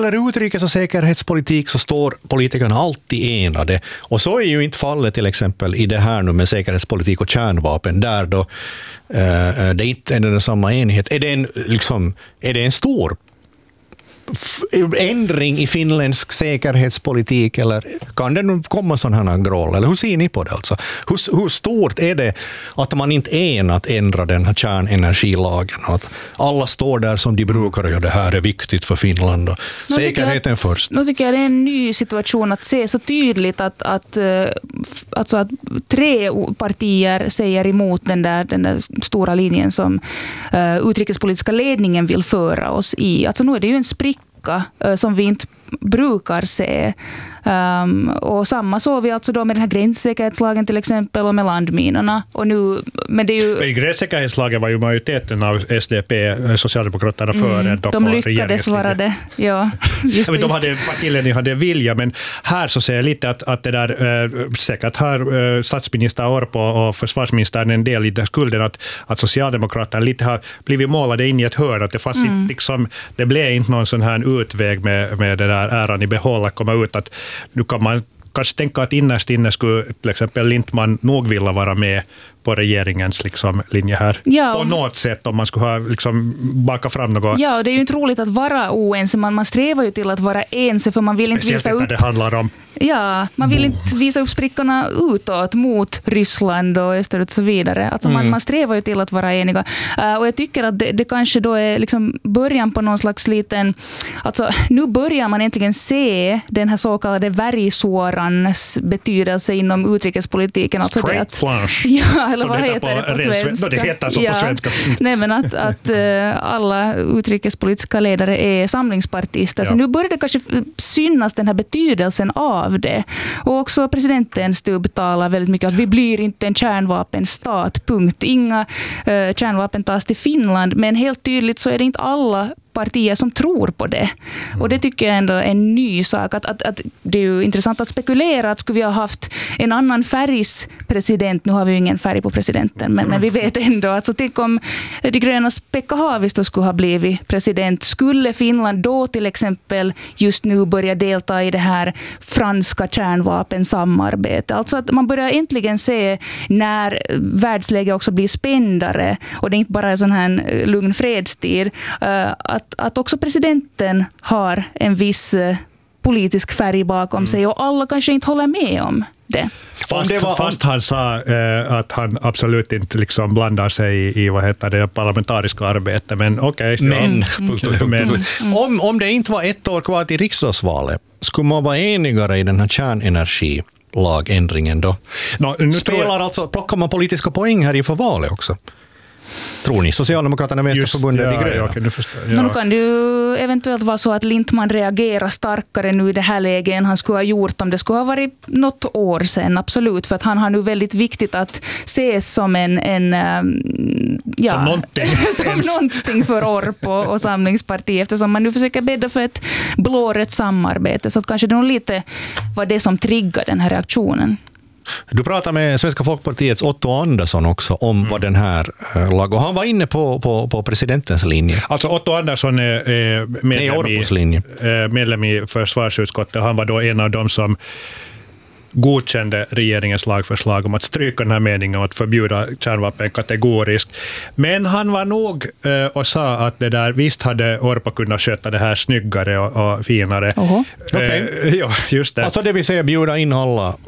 gäller utrikes- och säkerhetspolitik så står politikerna alltid enade. Och så är ju inte fallet till exempel i det här nu med säkerhetspolitik och kärnvapen, där då det inte är samma enighet. Är det en stor ändring i finländsk säkerhetspolitik, eller kan det nu komma sådana här grål, eller hur ser ni på det alltså? Hur stort är det att man inte enat ändra den här kärnenergilagen, och att alla står där som de brukar och ja, det här är viktigt för Finland och säkerheten först? Nu tycker jag det är en ny situation att se så tydligt att 3 partier säger emot den där stora linjen som utrikespolitiska ledningen vill föra oss i. Alltså nu är det ju en spricka som vi inte brukar se. Och samma så vi alltså då med den här gränssäkerhetslagen till exempel och med landminorna. Och nu, men det är ju... Men gränssäkerhetslagen var ju majoriteten av SDP, Socialdemokraterna före. De lyckades vara det. Ja, just. Partiledningen hade vilja, men här så ser jag lite att det där säkert har statsminister Orpo och försvarsministern en del i skulden att Socialdemokraterna lite har blivit målade in i ett hörn, att det fanns inte liksom, det blev inte någon sån här utväg med det där äran i behåll att komma ut, att nu kan man kanske tänka att innerst inne skulle till exempel Lindman nog vilja vara med på regeringens liksom linje här. Ja, på något sätt, om man skulle ha liksom baka fram något. Ja, och det är ju inte roligt att vara oense. Man strävar ju till att vara ense, för man vill inte visa upp... det handlar om. Ja, man vill inte visa upp sprickorna utåt mot Ryssland och österut och så vidare. Alltså man strävar ju till att vara eniga. Och jag tycker att det kanske då är liksom början på någon slags liten... Alltså, nu börjar man äntligen se den här så kallade värjsårans betydelse inom utrikespolitiken. Alltså Straight flash. Ja, eller vad heter det på svenska? Det heter så på svenska. Nej, men att alla utrikespolitiska ledare är samlingspartister. Så nu börjar det kanske synas den här betydelsen av det. Och också presidenten Stubb talar väldigt mycket att vi blir inte en kärnvapenstat, punkt. Inga kärnvapen tas till Finland, men helt tydligt så är det inte alla partier som tror på det. Och det tycker jag ändå är en ny sak. Att det är ju intressant att spekulera att skulle vi ha haft en annan färgs president, nu har vi ju ingen färg på presidenten, men vi vet ändå att så tänk om de grönas Pekka Haavisto skulle ha blivit president, skulle Finland då till exempel just nu börja delta i det här franska kärnvapensamarbetet. Alltså att man börjar äntligen se när världsläget också blir spändare och det är inte bara en sån här lugn fredstid, att också presidenten har en viss politisk färg bakom sig och alla kanske inte håller med om det. Fast han sa att han absolut inte liksom blandar sig i vad heter det parlamentariska arbete, men okej. Om det inte var 1 år kvar till riksdagsvalet, skulle man vara enigare i den här kärnenergilagändringen då? Plockar man politiska poäng här inför valet också? Tror ni? Socialdemokraterna, Vänsterförbundet, de gröna. Nu kan det ju eventuellt vara så att Lindman reagerar starkare nu i det här läget än han skulle ha gjort om det skulle ha varit något år sedan, absolut. För att han har nu väldigt viktigt att ses som som någonting för Orpo och Samlingsparti, eftersom man nu försöker bädda för ett blårött samarbete. Så att kanske det nog lite var det som triggar den här reaktionen. Du pratar med Svenska Folkpartiets Otto Andersson också om vad den här lag, och han var inne på presidentens linje. Alltså Otto Andersson är medlem i försvarsutskottet. Han var då en av dem som godkände regeringens lagförslag om att stryka den här meningen och att förbjuda kärnvapen kategoriskt. Men han var nog och sa att det där visst hade Orpo kunnat sköta det här snyggare och finare. Okay. Ja, just det. Alltså det vill säga bjuda in